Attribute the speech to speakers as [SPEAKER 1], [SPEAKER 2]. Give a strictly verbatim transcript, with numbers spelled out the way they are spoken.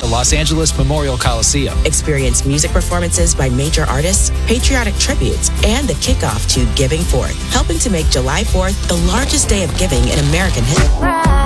[SPEAKER 1] the Los Angeles Memorial Coliseum.
[SPEAKER 2] Experience music performances by major artists, patriotic tributes, and the kickoff to Giving Forth, helping to make July fourth the largest day of giving in American history.